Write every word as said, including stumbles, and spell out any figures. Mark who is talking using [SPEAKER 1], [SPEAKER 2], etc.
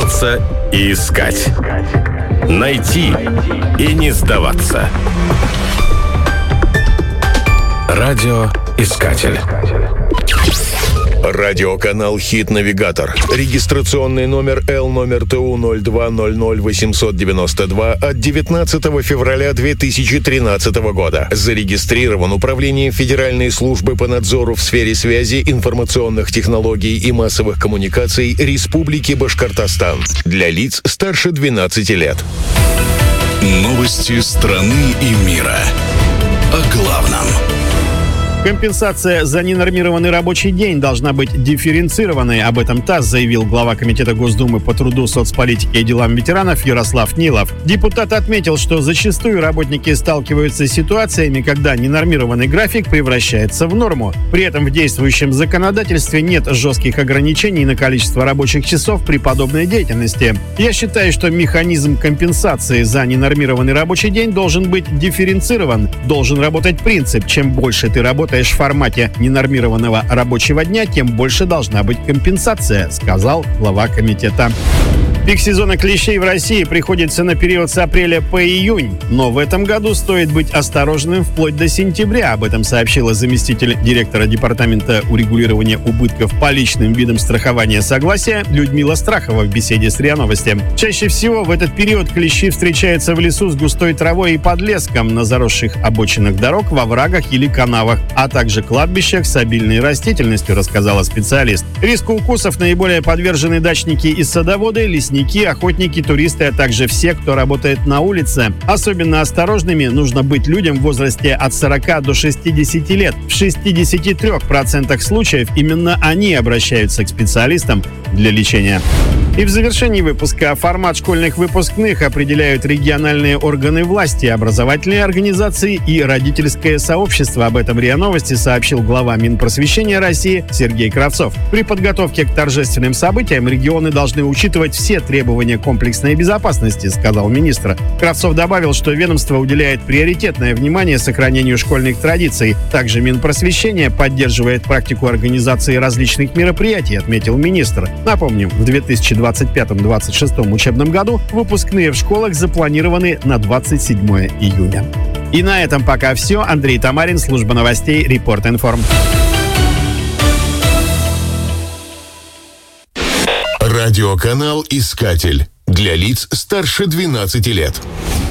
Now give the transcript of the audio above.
[SPEAKER 1] Прятаться и искать. Найти и не сдаваться. Радиоискатель.
[SPEAKER 2] Радиоканал «Хит-навигатор». Регистрационный номер Л номер ТУ ноль два ноль ноль восемьсот девяносто два от девятнадцатого февраля две тысячи тринадцатого года. Зарегистрирован Управлением Федеральной службы по надзору в сфере связи, информационных технологий и массовых коммуникаций Республики Башкортостан. Для лиц старше двенадцати лет.
[SPEAKER 3] Новости страны и мира. О главном.
[SPEAKER 4] Компенсация за ненормированный рабочий день должна быть дифференцированной. Об этом ТАСС заявил глава Комитета Госдумы по труду, соцполитике и делам ветеранов Ярослав Нилов. Депутат отметил, что зачастую работники сталкиваются с ситуациями, когда ненормированный график превращается в норму. При этом в действующем законодательстве нет жестких ограничений на количество рабочих часов при подобной деятельности. Я считаю, что механизм компенсации за ненормированный рабочий день должен быть дифференцирован. Должен работать принцип: чем больше ты работаешь в формате ненормированного рабочего дня, тем больше должна быть компенсация, сказал глава комитета. Пик сезона клещей в России приходится на период с апреля по июнь, но в этом году стоит быть осторожным вплоть до сентября. Об этом сообщила заместитель директора Департамента урегулирования убытков по личным видам страхования согласия Людмила Страхова в беседе с РИА Новости. Чаще всего в этот период клещи встречаются в лесу с густой травой и подлеском, на заросших обочинах дорог, во врагах или канавах, а также кладбищах с обильной растительностью, рассказала специалист. Риску укусов наиболее подвержены дачники и садоводы, лесники, охотники, туристы, а также все, кто работает на улице. Особенно осторожными нужно быть людям в возрасте от сорока до шестидесяти лет. В шестидесяти трёх процентах случаев именно они обращаются к специалистам для лечения. И в завершении выпуска: формат школьных выпускных определяют региональные органы власти, образовательные организации и родительское сообщество. Об этом РИА Новости сообщил глава Минпросвещения России Сергей Кравцов. При подготовке к торжественным событиям регионы должны учитывать все требования комплексной безопасности, сказал министр. Кравцов добавил, что ведомство уделяет приоритетное внимание сохранению школьных традиций. Также Минпросвещение поддерживает практику организации различных мероприятий, отметил министр. Напомним, в две тысячи двадцать пятом — двадцать шестом учебном году выпускные в школах запланированы на двадцать седьмое июня. И на этом пока все. Андрей Тамарин, служба новостей Репорт-Информ.
[SPEAKER 2] Радиоканал «Искатель». Для лиц старше двенадцати лет.